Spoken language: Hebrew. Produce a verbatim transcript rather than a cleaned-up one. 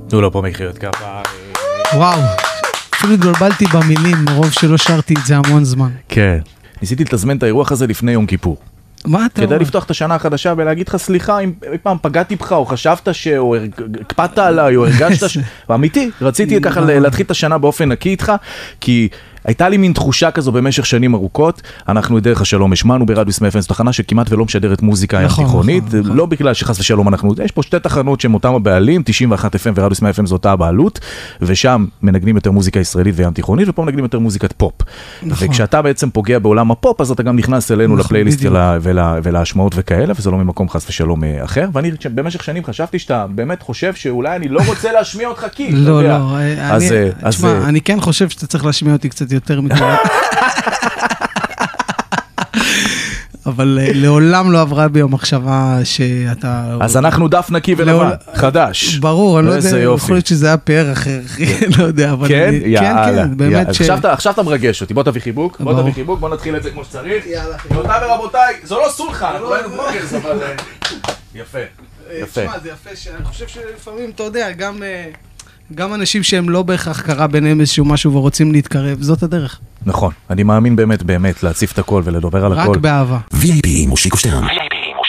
תנו לו פה מחיאות כפיים. וואו, אפילו התבלבלתי במילים, מרוב שלא שרתי את זה המון זמן. כן. ניסיתי לתזמן את האירוח הזה לפני יום כיפור. מה אתה אומר? כדי לפתוח את השנה החדשה ולהגיד לך סליחה אם אי פעם פגעתי בך או חשבת ש... או הקפאת עליי או הרגשת ש... ואמיתי, רציתי ככה להתחיל את השנה באופן נקי איתך, כי הייתה לי מין תחושה כזו במשך שנים ארוכות. אנחנו את דרך השלום השמענו ברדיו סמי אף אם, זו תחנה שכמעט ולא משדרת מוזיקה תיכונית, לא בגלל שחס ושלום אנחנו, יש פה שתי תחנות שהן אותם הבעלים, תשעים ואחת אף אם ורדיו סמי אף אם זו אותה הבעלות, ושם מנגנים יותר מוזיקה ישראלית וים תיכונית, ופה מנגנים יותר מוזיקת פופ. וכשאתה בעצם פוגע בעולם הפופ, אז אתה גם נכנס אלינו לפלייליסט ולהשמעות וכאלה, וזה לא ממקום חס ושלום אחר. ואני במשך שנים חשבתי שאתה באמת חושב שאולי אני לא רוצה להשמיע אותך כי, לא, לא, אני כן חושב שאתה צריך להשמיע אותי קצת יותר מכאלה. אבל לעולם לא עברה בי המחשבה שאתה... אז אנחנו דף נקי ולבן, חדש. ברור, אני לא יודע, יכול להיות שזה היה פאר אחר, לא יודע, אבל... כן? יאללה. באמת ש... עכשיו אתה מרגש אותי, בוא תביא חיבוק, בוא תביא חיבוק, בוא נתחיל את זה כמו שצריך. רבותיי ורבותיי, זו לא סולחה, אנחנו היינו בלוגרס, אבל... יפה, יפה. תשמע, זה יפה שאני חושב שלפעמים, אתה יודע, גם... גם אנשים שהם לא בהכרח קרה ביניהם איזשהו משהו ורוצים להתקרב, זאת הדרך. נכון, אני מאמין באמת באמת להציף את הכל ולדבר על הכל. רק באהבה. וי איי פי מושיקו שטרן.